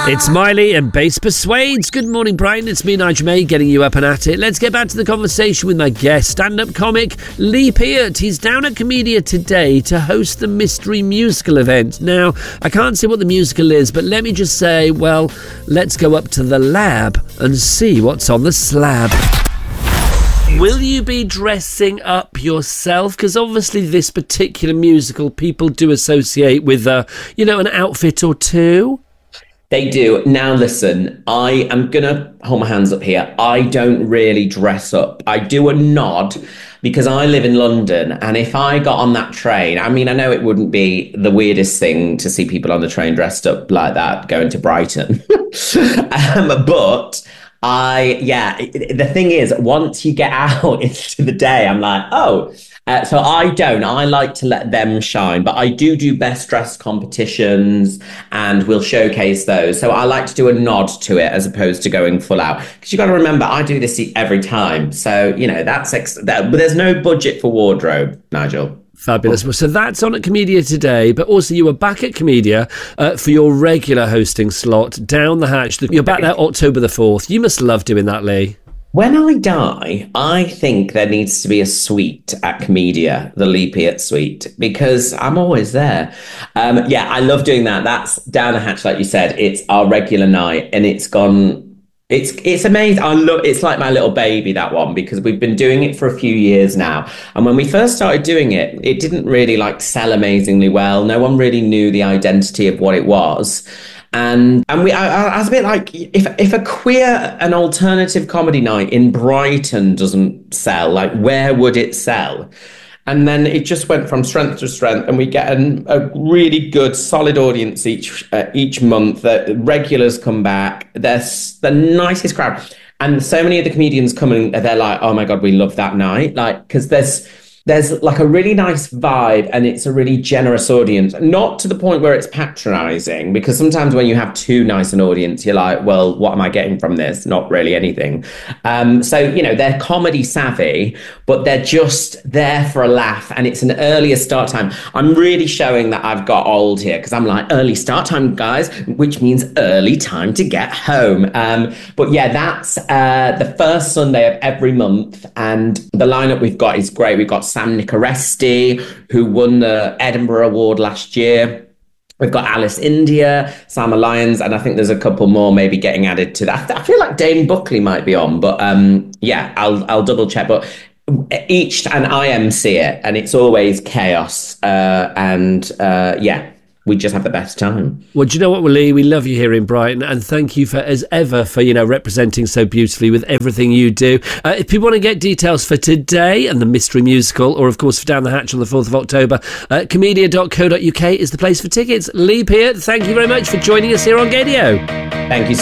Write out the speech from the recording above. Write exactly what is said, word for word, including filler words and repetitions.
It's Miley and Bass Persuades. Good morning, Brighton. It's me, Nigel May, getting you up and at it. Let's get back to the conversation with my guest, stand-up comic Lee Peart. He's down at Komedia today to host the Mystery Musical event. Now, I can't say what the musical is, but let me just say, well, let's go up to the lab and see what's on the slab. Will you be dressing up yourself? Because obviously this particular musical people do associate with, uh, you know, an outfit or two. They do. Now, listen, I am going to hold my hands up here. I don't really dress up. I do a nod because I live in London. And if I got on that train, I mean, I know it wouldn't be the weirdest thing to see people on the train dressed up like that going to Brighton. um, but I, yeah, the thing is, once you get out into the day, I'm like, oh, uh, so I don't. I like to let them shine, but I do do best dressed competitions and we'll showcase those. So I like to do a nod to it as opposed to going full out. Because you got to remember, I do this every time. So, you know, that's, ex- that, but there's no budget for wardrobe, Nigel. Fabulous. Well, so that's on at Komedia today, but also you were back at Komedia uh, for your regular hosting slot down the hatch. You're back there October the fourth. You must love doing that, Lee. When I die, I think there needs to be a suite at Komedia, the Lee Peart suite, because I'm always there. Um, yeah, I love doing that. That's down the hatch, like you said. It's our regular night, and it's gone. It's it's amazing. I love. It's like my little baby, that one, because we've been doing it for a few years now. And when we first started doing it, it didn't really like sell amazingly well. No one really knew the identity of what it was. And and we, I, I was a bit like, if if a queer and alternative comedy night in Brighton doesn't sell, like where would it sell? And then it just went from strength to strength, and we get an, a really good, solid audience each uh, each month. The regulars come back. They're the nicest crowd, and so many of the comedians come and they're like, "Oh my god, we love that night!" Like, because there's. There's like a really nice vibe and it's a really generous audience, not to the point where it's patronizing, because sometimes when you have too nice an audience, you're like, well, what am I getting from this? Not really anything. Um, so, you know, they're comedy savvy, but they're just there for a laugh, and it's an earlier start time. I'm really showing that I've got old here because I'm like, early start time, guys, which means early time to get home. Um, but yeah, that's uh, the first Sunday of every month, and the lineup we've got is great. We've got Sam Nicoresti, who won the Edinburgh Award last year. We've got Alice India, Sama Lyons, and I think there's a couple more maybe getting added to that. I feel like Dane Buckley might be on, but um, yeah, I'll I'll double check. But each, and I M C it, and it's always chaos. Uh, and uh, yeah. We just have the best time. Well, do you know what, Lee? We love you here in Brighton, and thank you for, as ever, for, you know, representing so beautifully with everything you do. Uh, if people want to get details for today and the Mystery Musical, or of course for Down the Hatch on the fourth of October, uh, komedia dot co dot uk is the place for tickets. Lee Peart, thank you very much for joining us here on Gadio. Thank you so